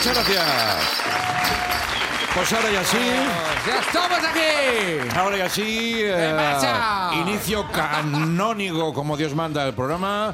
Muchas gracias. Pues ahora ya sí. ¡Ya estamos aquí! Ahora ya sí. ¿Qué pasa? Inicio canónico, como Dios manda, el programa.